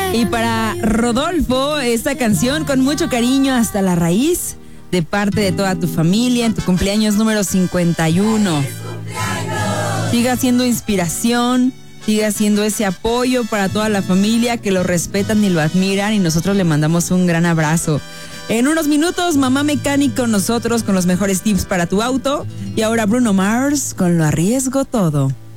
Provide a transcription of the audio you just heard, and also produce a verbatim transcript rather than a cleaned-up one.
Y para Rodolfo, esta canción con mucho cariño hasta la raíz, de parte de toda tu familia, en tu cumpleaños número cincuenta y uno. Siga siendo inspiración, siga siendo ese apoyo para toda la familia que lo respetan y lo admiran, y nosotros le mandamos un gran abrazo. En unos minutos, Mamá Mecánico con nosotros con los mejores tips para tu auto. Y ahora Bruno Mars con Lo Arriesgo Todo.